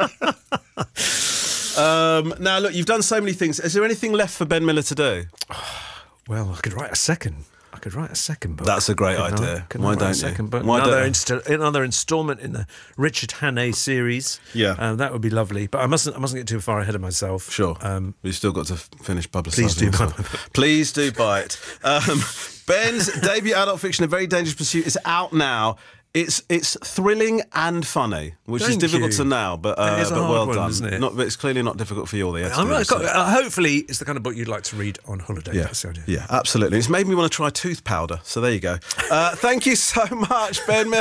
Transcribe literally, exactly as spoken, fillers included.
um, now, look, you've done so many things. Is there anything left for Ben Miller to do? Well, I could write a second. I could write a second book. That's a great Couldn't idea. I? Couldn't Why I write don't a you? second book? Why another, don't- insta- another instalment in the Richard Hannay series. Yeah. um, that would be lovely. But I mustn't. I mustn't get too far ahead of myself. Sure. Um, We've still got to f- finish publicising. Please do this buy one. my book. Please do buy it. Um, Ben's debut adult fiction, A Very Dangerous Pursuit, is out now. It's it's thrilling and funny, which Thank is difficult you. to nail, but uh, It is a but hard well one, done. isn't it? Not, but it's clearly not difficult for you or the editor. I'm not, so- uh, hopefully, it's the kind of book you'd like to read on holiday. Yeah, That's the idea. yeah, absolutely. It's made me want to try tooth powder. So there you go. Uh, thank you so much, Ben Miller.